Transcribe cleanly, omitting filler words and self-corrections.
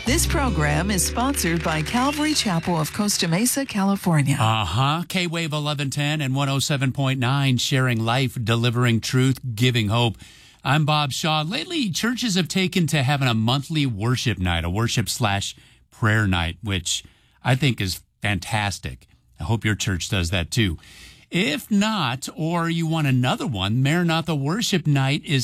This program is sponsored by Calvary Chapel of Costa Mesa, California. K-Wave 1110 and 107.9, sharing life, delivering truth, giving hope. I'm Bob Shaw. Lately, churches have taken to having a monthly worship night, a worship/prayer night, which I think is fantastic. I hope your church does that too. If not, or you want another one, Maranatha Worship Night is